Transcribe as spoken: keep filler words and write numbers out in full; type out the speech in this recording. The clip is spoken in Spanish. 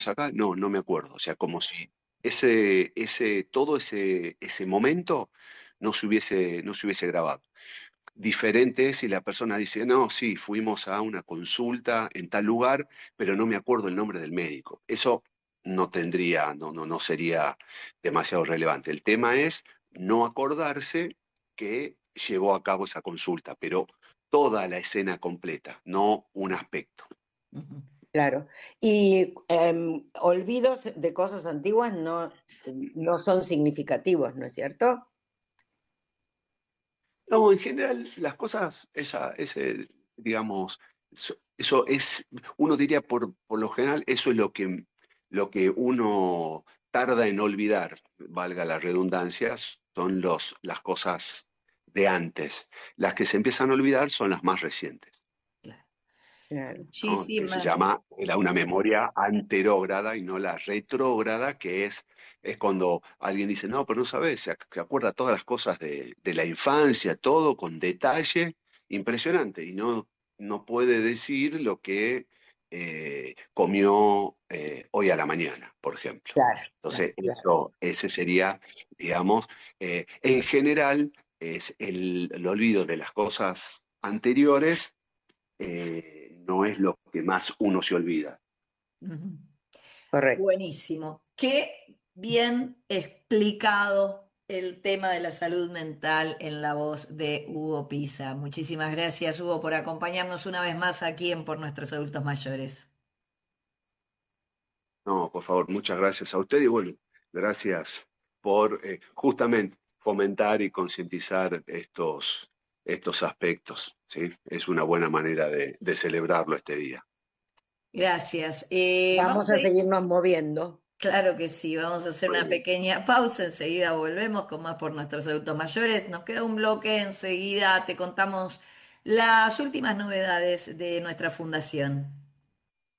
acá? No, no me acuerdo. O sea, como si ese, ese, todo ese, ese momento no se hubiese, no se hubiese grabado. Diferente es si la persona dice, no, sí, fuimos a una consulta en tal lugar, pero no me acuerdo el nombre del médico. Eso no tendría, no, no, no sería demasiado relevante. El tema es no acordarse que llevó a cabo esa consulta, pero toda la escena completa, no un aspecto. Ujú. Claro. Y em, olvidos de cosas antiguas no, no son significativos, ¿no es cierto? No, en general, las cosas, esa, ese, digamos, eso, eso es, uno diría por, por lo general, eso es lo que, lo que uno tarda en olvidar, valga la redundancia, son los, las cosas de antes. Las que se empiezan a olvidar son las más recientes. Claro. Claro. ¿No? Que se Muchísimas. llama la- una memoria anterógrada y no la retrógrada, que es, es cuando alguien dice, no, pero no sabes, se, ac- se acuerda todas las cosas de, de la infancia, todo con detalle impresionante, y no, no puede decir lo que eh, comió eh, hoy a la mañana, por ejemplo. Claro, claro, Entonces, claro. eso, ese sería, digamos, eh, en general, es el, el olvido de las cosas anteriores eh, no es lo que más uno se olvida. Ujú. Correcto. Buenísimo. Qué bien explicado el tema de la salud mental en la voz de Hugo Pisa. Muchísimas gracias, Hugo, por acompañarnos una vez más aquí en Por Nuestros Adultos Mayores. No, por favor, muchas gracias a usted y bueno, gracias por eh, justamente fomentar y concientizar estos, estos aspectos, ¿sí? Es una buena manera de, de celebrarlo este día. Gracias. Eh, Vamos vamos a a ir. seguirnos moviendo. Claro que sí, vamos a hacer Muy una bien. pequeña pausa, enseguida volvemos con más por nuestros adultos mayores. Nos queda un bloque, enseguida te contamos las últimas novedades de nuestra fundación.